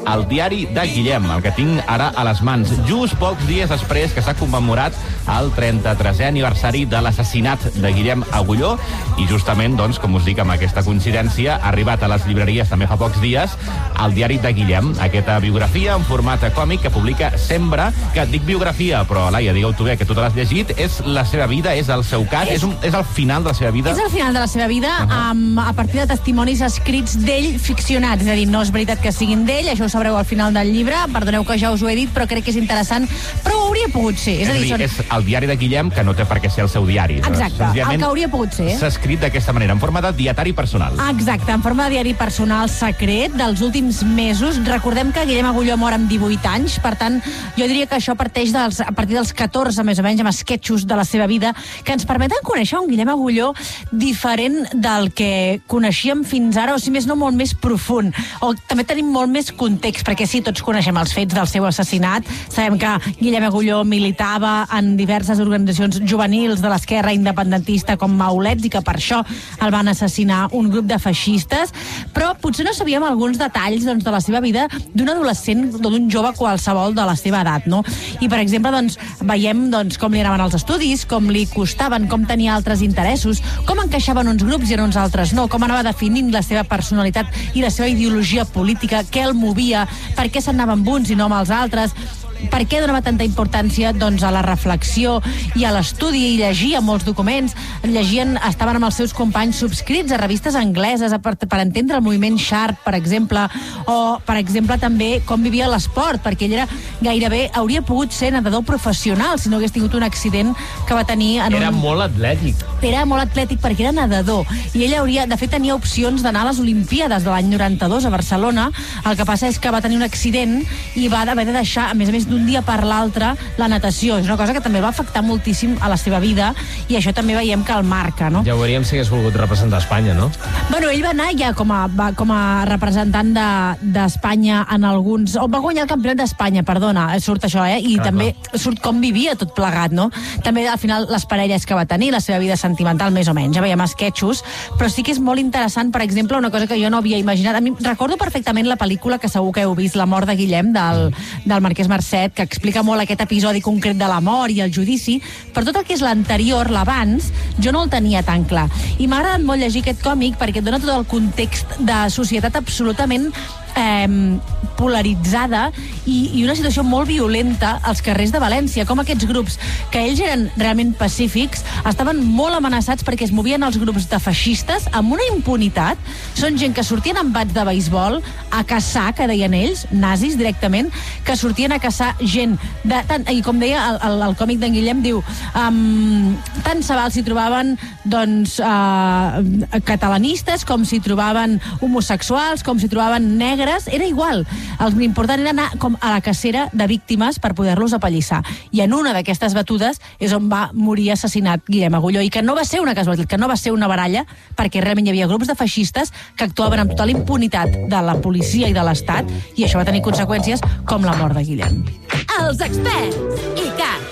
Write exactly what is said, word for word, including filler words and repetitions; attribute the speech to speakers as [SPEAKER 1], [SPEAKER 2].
[SPEAKER 1] El diari de Guillem, el que tinc ara a les mans, just pocs dies després que s'ha commemorat el trenta-tresè aniversari de l'assassinat de Guillem Agulló, i justament, doncs, com us dic, amb aquesta coincidència, ha arribat a les llibreries també fa pocs dies el diari de Guillem, aquesta biografia en format còmic que publica Sembra, que dic biografia, però, Laia, digueu-t'ho bé, que tu te l'has llegit, és la seva vida, és el seu cas, és, és, un, és el final de la seva vida?
[SPEAKER 2] És el final de la seva vida, uh -huh. um, a partir de testimonis escrits d'ell ficcionats, és a dir, no és veritat que siguin d'ell, això ho sabreu al final del llibre, perdoneu que ja us ho he dit, però crec que és interessant, però ho hauria pogut ser. És, és a dir, són...
[SPEAKER 1] és el diari de Guillem, que no té per què ser el seu diari.
[SPEAKER 2] Exacte, el que hauria pogut ser.
[SPEAKER 1] S'ha escrit d'aquesta manera, en forma de dietari personal.
[SPEAKER 2] Exacte, en forma de diari personal secret dels últims mesos. Recordem que Guillem Agulló mor amb divuit anys, per tant, jo diria que això parteix dels, a partir dels catorze, més o menys, amb esquetxos de la seva vida, que ens permeten conèixer un Guillem Agulló diferent del que coneixíem fins ara, o si més no, molt més profund. O també tenim molt més context, perquè sí, tots coneixem els fets del seu assassinat. Sabem que Guillem Agulló militava en diverses organitzacions juvenils de l'esquerra independentista com Maulets i que per això el van assassinar un grup de feixistes, però potser no sabíem alguns detalls, doncs, de la seva vida d'un adolescent o d'un jove qualsevol de la seva edat, no? I, per exemple, doncs, veiem doncs, com li anaven els estudis, com li costaven, com tenia altres interessos, com encaixaven uns grups i en uns altres no, com anava definint la seva personalitat i la seva ideologia política, què el movia, per què s'anava amb uns i no amb els altres, per què donava tanta importància, doncs, a la reflexió i a l'estudi, i llegia molts documents, llegien, estaven amb els seus companys subscrits a revistes angleses per, per entendre el moviment Sharp, per exemple, o, per exemple, també com vivia l'esport, perquè ell era gairebé, hauria pogut ser nedador professional si no hagués tingut un accident que va tenir en un...
[SPEAKER 3] Era molt atlètic.
[SPEAKER 2] Era molt atlètic perquè era nedador, i ell hauria, de fet, tenia opcions d'anar a les Olimpíades de l'any noranta-dos a Barcelona. El que passa és que va tenir un accident i va haver de deixar, a més a més, d'un dia per l'altre, la natació. És una cosa que també va afectar moltíssim a la seva vida, i això també veiem que el marca, no?
[SPEAKER 3] Ja ho veuríem si hagués volgut representar Espanya, no?
[SPEAKER 2] Bueno, ell va anar ja com a, va, com a representant d'Espanya de, en alguns... O va guanyar el campionat d'Espanya, perdona, surt això, eh? I clar, també clar. Surt com vivia tot plegat, no? També, al final, les parelles que va tenir, la seva vida sentimental, més o menys. Ja veiem esquetxos, però sí que és molt interessant, per exemple, una cosa que jo no havia imaginat. A mi recordo perfectament la pel·lícula, que segur que heu vist, La mort de Guillem, del, del Marquès Marcet, que explica molt aquest episodi concret de la mort i el judici, però tot el que és l'anterior, l'abans, jo no el tenia tan clar. I m'ha agradat molt llegir aquest còmic perquè et dona tot el context de societat absolutament eh, polaritzada i, i una situació molt violenta als carrers de València, com aquests grups, que ells eren realment pacífics, estaven molt amenaçats perquè es movien els grups de feixistes amb una impunitat. Són gent que sortien amb bats de beisbol a caçar, que deien ells, nazis directament, que sortien a caçar gent de, tant, i com deia el, el, el còmic d'en Guillem, diu um, tant se val si trobaven doncs uh, catalanistes, com si trobaven homosexuals, com si trobaven negres, era igual. L'important era anar com a la cacera de víctimes per poder-los apallissar. I en una d'aquestes batudes és on va morir assassinat Guillem Agulló, i que no va ser una casualitat, que no va ser una baralla, perquè realment hi havia grups de feixistes que actuaven amb total impunitat de la policia i de l'Estat, i això va tenir conseqüències com la mort de Guillem.
[SPEAKER 4] Els experts, I C A